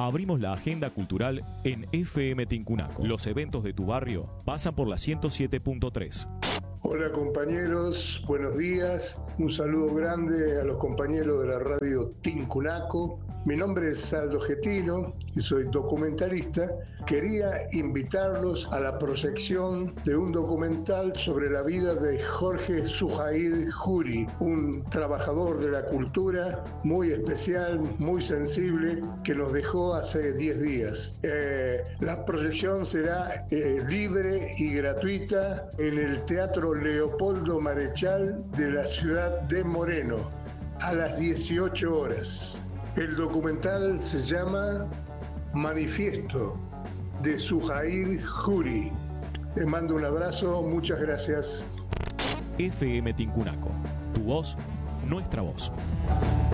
Abrimos la agenda cultural en FM Tincunaco. Los eventos de tu barrio pasan por la 107.3. Hola compañeros, buenos días. Un saludo grande a los compañeros de la radio Tincunaco. Mi nombre es Aldo Getino y soy documentalista. Quería invitarlos a la proyección de un documental sobre la vida de Jorge Zuhair Juri, un trabajador de la cultura muy especial, muy sensible, que nos dejó hace 10 días. La proyección será libre y gratuita en el Teatro Leopoldo Marechal de la ciudad de Moreno a las 18 horas. El documental se llama Manifiesto de Zuhair Juri. Les mando un abrazo, muchas gracias. FM Tincunaco, tu voz, nuestra voz.